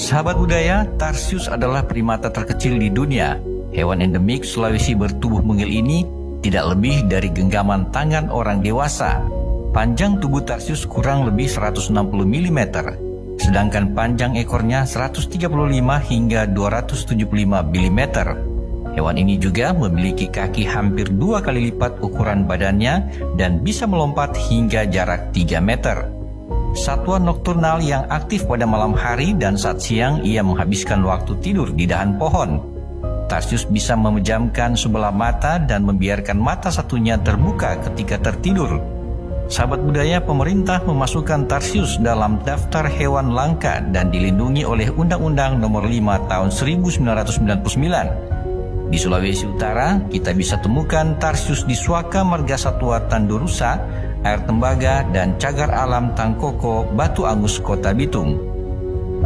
Sahabat budaya, tarsius adalah primata terkecil di dunia. Hewan endemik Sulawesi bertubuh mungil ini tidak lebih dari genggaman tangan orang dewasa. Panjang tubuh tarsius kurang lebih 160 mm, sedangkan panjang ekornya 135 hingga 275 mm. Hewan ini juga memiliki kaki hampir 2 kali lipat ukuran badannya dan bisa melompat hingga jarak 3 meter. Satwa nokturnal yang aktif pada malam hari dan saat siang ia menghabiskan waktu tidur di dahan pohon. Tarsius bisa memejamkan sebelah mata dan membiarkan mata satunya terbuka ketika tertidur. Sahabat budaya, pemerintah memasukkan tarsius dalam daftar hewan langka dan dilindungi oleh Undang-Undang Nomor 5 Tahun 1999. Di Sulawesi Utara, kita bisa temukan tarsius di Suaka Margasatwa Tandorusa, Air Tembaga, dan Cagar Alam Tangkoko, Batu Angus, Kota Bitung.